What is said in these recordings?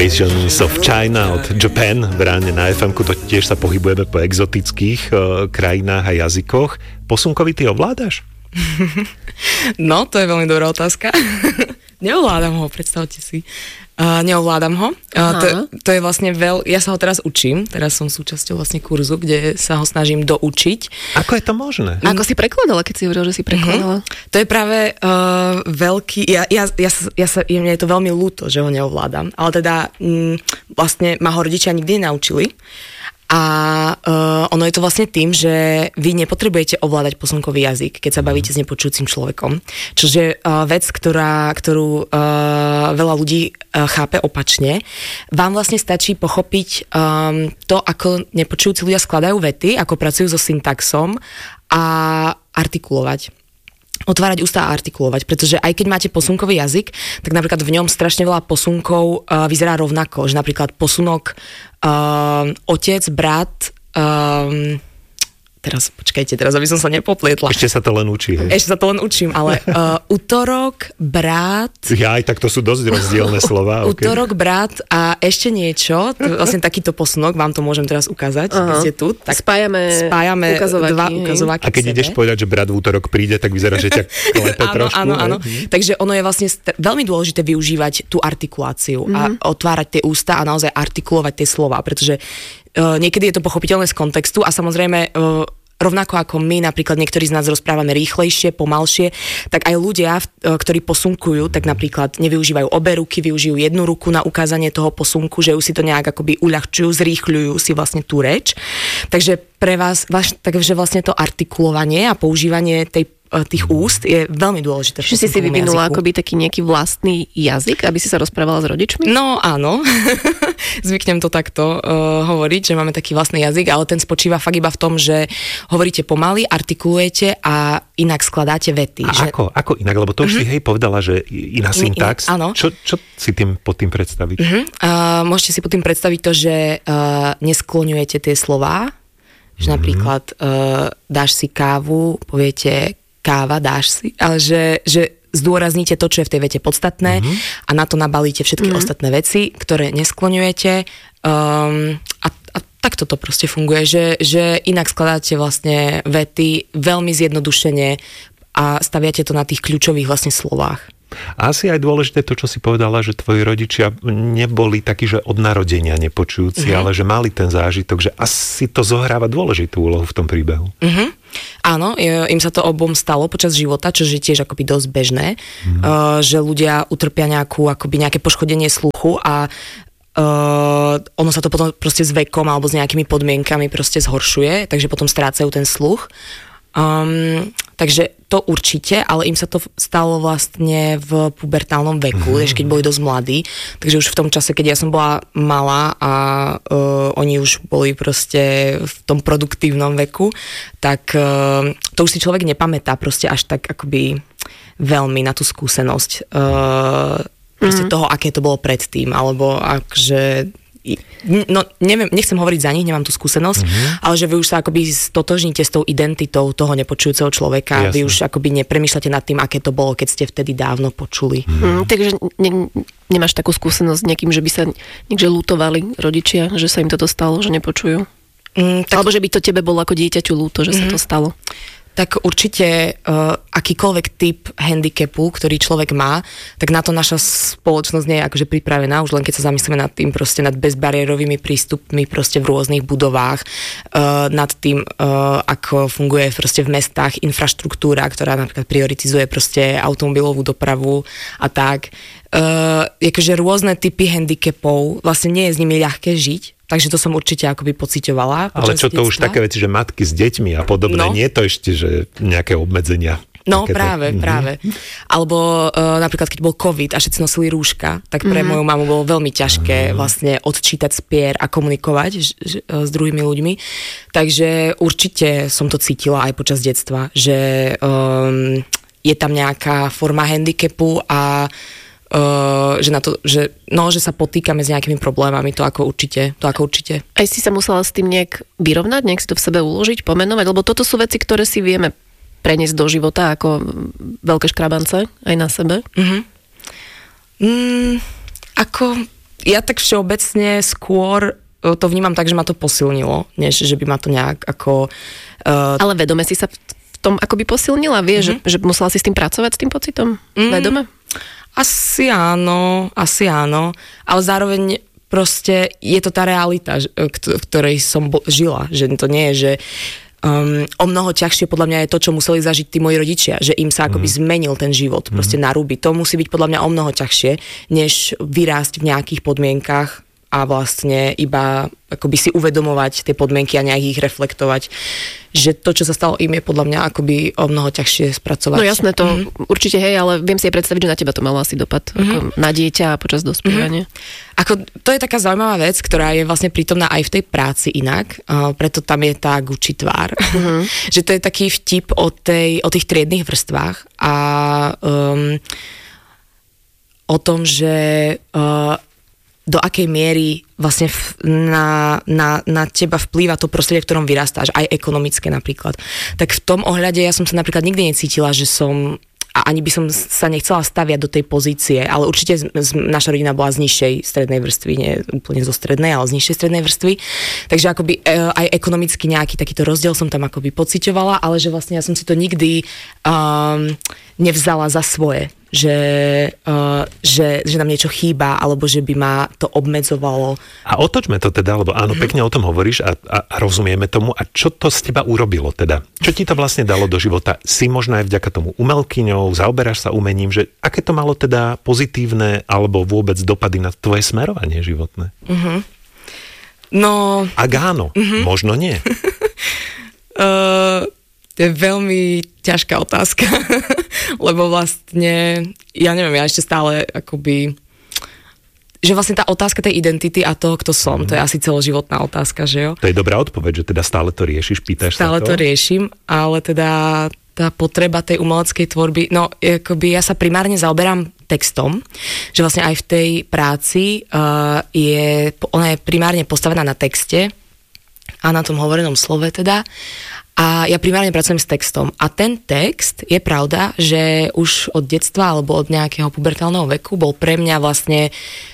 Visions of China od Japan v ráne na FM-ku, to tiež sa pohybujeme po exotických krajinách a jazykoch. Posunkový ty ovládaš? No, to je veľmi dobrá otázka. Neovládam ho, predstavte si. Neovládam ho. To je vlastne ja sa ho teraz učím. Teraz som súčasťou vlastne kurzu, kde sa ho snažím doučiť. Ako je to možné? Ako si prekladala, keď si hovorila, že si prekladala? To je práve veľký... Mne je to veľmi ľúto, že ho neovládam. Ale teda vlastne ma ho rodičia nikdy nenaučili. A ono je to vlastne tým, že vy nepotrebujete ovládať posunkový jazyk, keď sa bavíte s nepočujúcim človekom. Čiže vec, ktorú veľa ľudí chápe opačne, vám vlastne stačí pochopiť to, ako nepočujúci ľudia skladajú vety, ako pracujú so syntaxom a artikulovať. Otvárať ústa a artikulovať, pretože aj keď máte posunkový jazyk, tak napríklad v ňom strašne veľa posunkov vyzerá rovnako, že napríklad posunok otec, brat, teraz aby som sa nepoplietla. Ešte sa to len učí, hej? Ešte sa to len učím, ale utorok, brat... Aj tak to sú dosť rozdielne slova. Okay. Utorok, brat a ešte niečo, vlastne takýto posunok, vám to môžem teraz ukázať, keď ste tu. Tak spájame dva ukazováky. A keď ideš povedať, že brat v útorok príde, tak vyzerá, že ťa klepe trošku. Áno. Takže ono je vlastne veľmi dôležité využívať tú artikuláciu a otvárať tie ústa a naozaj artikulovať tie slova, pretože niekedy je to pochopiteľné z kontextu a samozrejme rovnako ako my, napríklad niektorí z nás rozprávame rýchlejšie, pomalšie, tak aj ľudia, ktorí posunkujú, tak napríklad nevyužívajú obe ruky, využijú jednu ruku na ukázanie toho posunku, že už si to nejak akoby uľahčujú, zrýchľujú si vlastne tú reč. Takže pre vás, takže vlastne to artikulovanie a používanie tých úst je veľmi dôležité. Čiže si vyvinula akoby taký nejaký vlastný jazyk, aby si sa rozprávala s rodičmi? No áno, zvyknem to takto hovoriť, že máme taký vlastný jazyk, ale ten spočíva fakt iba v tom, že hovoríte pomaly, artikulujete a inak skladáte vety. A že... ako inak? Lebo to už si povedala, že iná syntax. Áno. Čo si pod tým predstaviť? Môžete si pod tým predstaviť to, že neskloňujete tie slová, že napríklad dáš si kávu, poviete káva, dáš si, ale že zdôrazníte to, čo je v tej vete podstatné a na to nabalíte všetky ostatné veci, ktoré neskloňujete a takto to proste funguje, že inak skladáte vlastne vety veľmi zjednodušene a staviate to na tých kľúčových vlastne slovách. A asi aj dôležité to, čo si povedala, že tvoji rodičia neboli takí, že od narodenia nepočujúci, ale že mali ten zážitok, že asi to zohráva dôležitú úlohu v tom príbehu. Áno, im sa to obom stalo počas života, čo je tiež akoby dosť bežné, že ľudia utrpia nejaké poškodenie sluchu a ono sa to potom proste s vekom alebo s nejakými podmienkami proste zhoršuje, takže potom strácajú ten sluch. Takže to určite, ale im sa to stalo vlastne v pubertálnom veku, keď boli dosť mladí, takže už v tom čase, keď ja som bola malá a oni už boli proste v tom produktívnom veku, tak to už si človek nepamätá proste až tak akoby veľmi na tú skúsenosť proste toho, aké to bolo predtým, alebo akže no neviem, nechcem hovoriť za nich, nemám tú skúsenosť, ale že vy už sa akoby stotožníte s tou identitou toho nepočujúceho človeka. Jasne. Vy už akoby nepremýšľate nad tým, aké to bolo, keď ste vtedy dávno počuli. Takže nemáš takú skúsenosť s niekým, že by sa niekde ľútovali rodičia, že sa im toto stalo, že nepočujú? Alebo že by to tebe bolo ako dieťaťu ľúto, že sa to stalo? Tak určite akýkoľvek typ handicapu, ktorý človek má, tak na to naša spoločnosť nie je akože pripravená, už len keď sa zamyslíme nad tým proste nad bezbariérovými prístupmi proste v rôznych budovách, nad tým, ako funguje proste v mestách infraštruktúra, ktorá napríklad prioritizuje proste automobilovú dopravu a tak. Akože rôzne typy handicapov, vlastne nie je s nimi ľahké žiť. Takže to som určite akoby pociťovala. Ale čo to už také veci, že matky s deťmi a podobné, nie je to ešte, že nejaké obmedzenia? No práve. Alebo napríklad, keď bol COVID a všetci nosili rúška, tak pre moju mamu bolo veľmi ťažké vlastne odčítať spier a komunikovať s druhými ľuďmi. Takže určite som to cítila aj počas detstva, že je tam nejaká forma handicapu a že sa potýkame s nejakými problémami, to ako určite. Aj si sa musela s tým nejak vyrovnať, nejak si to v sebe uložiť, pomenovať, lebo toto sú veci, ktoré si vieme preniesť do života ako veľké škrabance aj na sebe. ja tak všeobecne skôr to vnímam tak, že ma to posilnilo, než že by ma to nejak ako... Ale vedome si sa v tom akoby posilnila, vieš, že musela si s tým pracovať, s tým pocitom? Vedome? Asi áno, ale zároveň proste je to tá realita, v ktorej som žila, že to nie je, že o mnoho ťažšie podľa mňa je to, čo museli zažiť tí moji rodičia, že im sa akoby zmenil ten život, proste na ruby. To musí byť podľa mňa o mnoho ťažšie, než vyrásť v nejakých podmienkach a vlastne iba akoby si uvedomovať tie podmienky a nejak ich reflektovať. Že to, čo sa stalo im, je podľa mňa akoby o mnoho ťažšie spracovať. No jasné, to určite hej, ale viem si aj predstaviť, že na teba to malo asi dopad ako na dieťa a počas dospievania. Ako, to je taká zaujímavá vec, ktorá je vlastne prítomná aj v tej práci inak, preto tam je tá Gucci tvár. Že to je taký vtip o tých triednych vrstvách a o tom, že do akej miery vlastne na teba vplýva to prostredie, v ktorom vyrastáš, aj ekonomické napríklad. Tak v tom ohľade ja som sa napríklad nikdy necítila, že som, a ani by som sa nechcela staviať do tej pozície, ale určite naša rodina bola z nižšej strednej vrstvy, nie úplne zo strednej, ale z nižšej strednej vrstvy. Takže akoby aj ekonomicky nejaký takýto rozdiel som tam akoby pociťovala, ale že vlastne ja som si to nikdy nevzala za svoje. Že nám niečo chýba, alebo že by ma to obmedzovalo. A otočme to teda, lebo áno, pekne o tom hovoríš a rozumieme tomu. A čo to z teba urobilo teda? Čo ti to vlastne dalo do života? Si možno aj vďaka tomu umelkyňou, zaoberáš sa umením, že aké to malo teda pozitívne alebo vôbec dopady na tvoje smerovanie životné? No... Ak áno, možno nie. To je veľmi ťažká otázka, lebo vlastne, ja neviem, ja ešte stále akoby, že vlastne tá otázka tej identity a toho, kto som, to je asi celoživotná otázka, že jo? To je dobrá odpoveď, že teda stále to riešiš, pýtaš stále sa to? Stále to riešim, ale teda tá potreba tej umeleckej tvorby, no akoby ja sa primárne zaoberám textom, že vlastne aj v tej práci ona je primárne postavená na texte a na tom hovorenom slove teda. A ja primárne pracujem s textom. A ten text, je pravda, že už od detstva alebo od nejakého pubertálneho veku bol pre mňa vlastne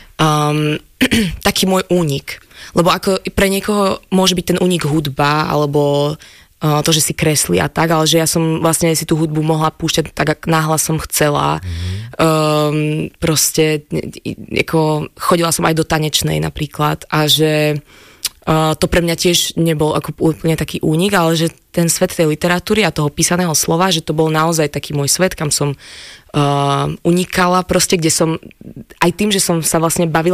taký môj únik. Lebo ako pre niekoho môže byť ten únik hudba alebo to, že si kreslí a tak, ale že ja som vlastne si tú hudbu mohla púšťať tak, ak náhlas som chcela. Proste ako chodila som aj do tanečnej napríklad a že to pre mňa tiež nebol ako úplne taký únik, ale že ten svet tej literatúry a toho písaného slova, že to bol naozaj taký môj svet, kam som unikala proste, kde som aj tým, že som sa vlastne bavila